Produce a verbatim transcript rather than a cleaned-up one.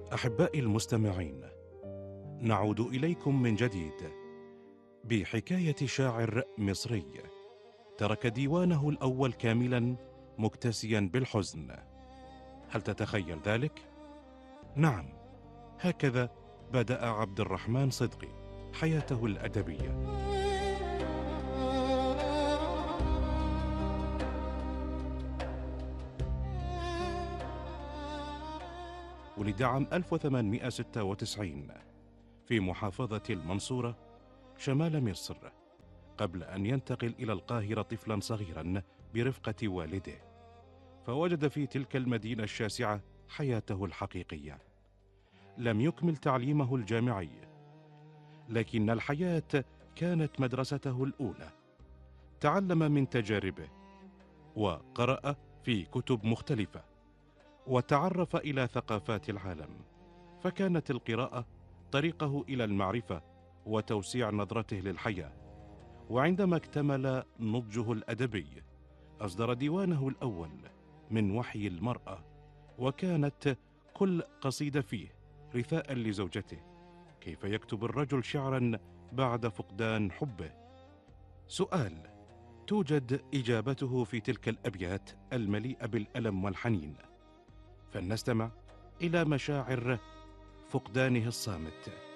أحبائي المستمعين، نعود إليكم من جديد بحكاية شاعر مصري ترك ديوانه الأول كاملا مكتسيا بالحزن. هل تتخيل ذلك؟ نعم، هكذا بدأ عبد الرحمن صدقي حياته الأدبية. ولد عام ألف وثمانمائة وستة وتسعين في محافظة المنصورة شمال مصر، قبل أن ينتقل إلى القاهرة طفلا صغيرا برفقة والده، فوجد في تلك المدينة الشاسعة حياته الحقيقية. لم يكمل تعليمه الجامعي، لكن الحياة كانت مدرسته الأولى. تعلم من تجاربه، وقرأ في كتب مختلفة، وتعرف إلى ثقافات العالم، فكانت القراءة طريقه إلى المعرفة وتوسيع نظرته للحياة. وعندما اكتمل نضجه الأدبي أصدر ديوانه الأول من وحي المرأة، وكانت كل قصيدة فيه رثاء لزوجته. كيف يكتب الرجل شعرا بعد فقدان حبه؟ سؤال توجد إجابته في تلك الأبيات المليئة بالألم والحنين. فلنستمع إلى مشاعر فقدانه الصامت.